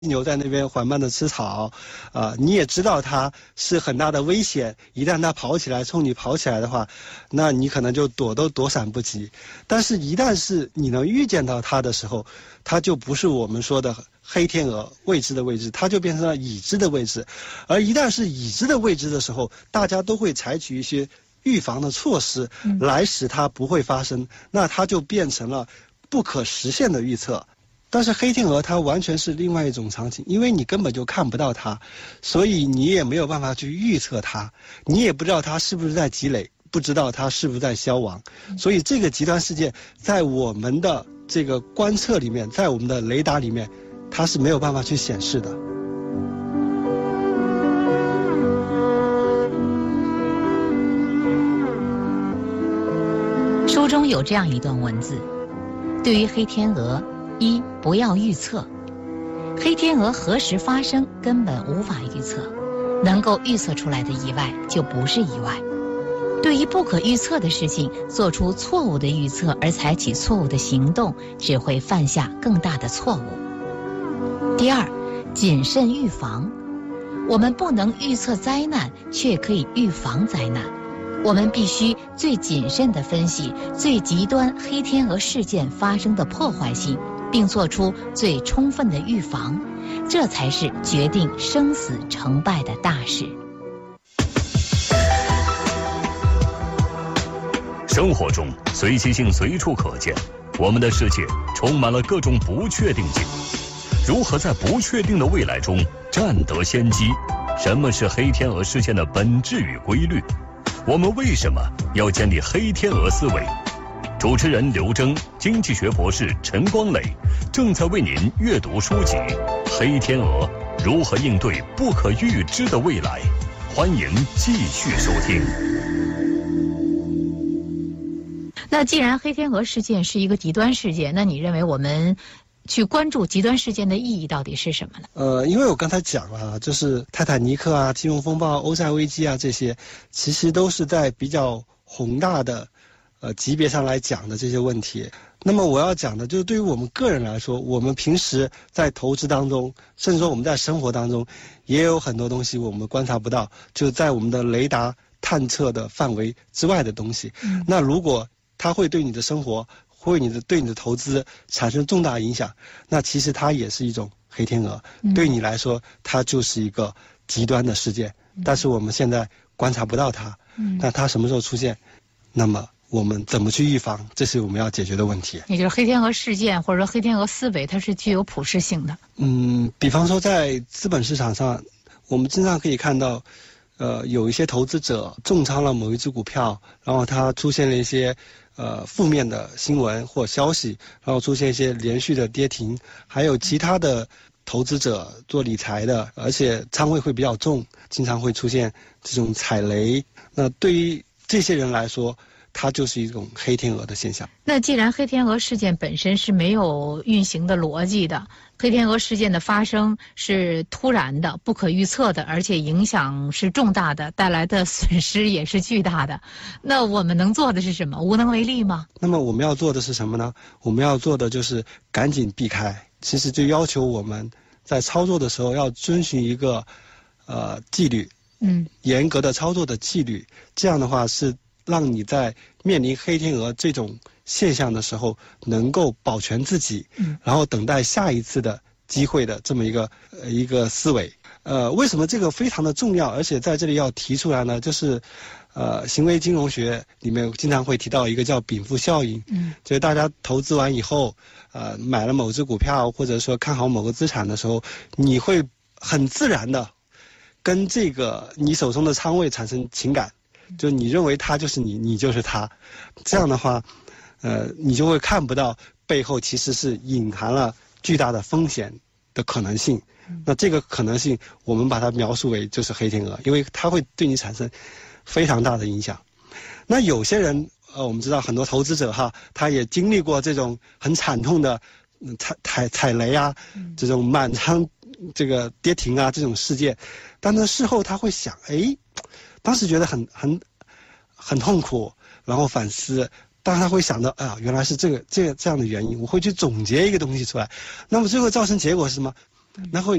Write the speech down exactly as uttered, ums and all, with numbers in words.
牛在那边缓慢的吃草，啊、呃，你也知道它是很大的危险，一旦它跑起来冲你跑起来的话，那你可能就躲都躲闪不及。但是，一旦是你能预见到它的时候，它就不是我们说的黑天鹅未知的未知，它就变成了已知的未知。而一旦是已知的未知的时候，大家都会采取一些预防的措施来使它不会发生，嗯、那它就变成了不可实现的预测。但是黑天鹅它完全是另外一种场景，因为你根本就看不到它，所以你也没有办法去预测它，你也不知道它是不是在积累，不知道它是不是在消亡，所以这个极端事件在我们的这个观测里面，在我们的雷达里面，它是没有办法去显示的。 书中有这样一段文字，对于黑天鹅，一不要预测，黑天鹅何时发生根本无法预测，能够预测出来的意外就不是意外。对于不可预测的事情做出错误的预测而采取错误的行动，只会犯下更大的错误。第二，谨慎预防，我们不能预测灾难，却可以预防灾难。我们必须最谨慎地分析最极端黑天鹅事件发生的破坏性，并做出最充分的预防，这才是决定生死成败的大事。 生活中随机性随处可见，我们的世界充满了各种不确定性。如何在不确定的未来中占得先机？什么是黑天鹅事件的本质与规律？我们为什么要建立黑天鹅思维？主持人刘征，经济学博士陈光磊正在为您阅读书籍《黑天鹅：如何应对不可预知的未来》，欢迎继续收听。 那既然黑天鹅事件是一个极端事件，那你认为我们去关注极端事件的意义到底是什么呢？ 呃，因为我刚才讲了，就是泰坦尼克啊、金融风暴、欧债危机啊这些，其实都是在比较宏大的呃级别上来讲的这些问题。那么我要讲的就是对于我们个人来说，我们平时在投资当中，甚至说我们在生活当中，也有很多东西我们观察不到，就在我们的雷达探测的范围之外的东西。嗯、那如果它会对你的生活，会你的对你的投资产生重大影响，那其实它也是一种黑天鹅，嗯、对你来说它就是一个极端的事件，嗯、但是我们现在观察不到它，嗯、那它什么时候出现，那么我们怎么去预防，这是我们要解决的问题。 也就是黑天鹅事件或者说黑天鹅思维，它是具有普适性的。 嗯，比方说在资本市场上，我们经常可以看到呃，有一些投资者重仓了某一只股票，然后它出现了一些呃负面的新闻或消息，然后出现一些连续的跌停，还有其他的投资者做理财的，而且仓位会比较重，经常会出现这种踩雷。那对于这些人来说，它就是一种黑天鹅的现象。 那既然黑天鹅事件本身是没有运行的逻辑的，黑天鹅事件的发生是突然的、不可预测的，而且影响是重大的，带来的损失也是巨大的。那我们能做的是什么？无能为力吗？ 那么我们要做的是什么呢？我们要做的就是赶紧避开。其实就要求我们在操作的时候要遵循一个呃纪律，嗯，严格的操作的纪律。这样的话是让你在面临黑天鹅这种现象的时候，能够保全自己，嗯，然后等待下一次的机会的这么一个呃一个思维。呃，为什么这个非常的重要？而且在这里要提出来呢，就是，呃，行为金融学里面经常会提到一个叫禀赋效应，嗯，就是大家投资完以后，呃，买了某只股票或者说看好某个资产的时候，你会很自然的跟这个你手中的仓位产生情感。就你认为他就是你，你就是他，这样的话，呃，你就会看不到背后其实是隐含了巨大的风险的可能性。那这个可能性，我们把它描述为就是黑天鹅，因为它会对你产生非常大的影响。那有些人，呃，我们知道很多投资者哈，他也经历过这种很惨痛的踩踩踩雷啊，这种满仓这个跌停啊这种事件，但是事后他会想，哎。当时觉得很很很痛苦，然后反思，但是他会想到，哎呀，原来是这个这个这样的原因，我会去总结一个东西出来，那么最后造成结果是什么？ 然后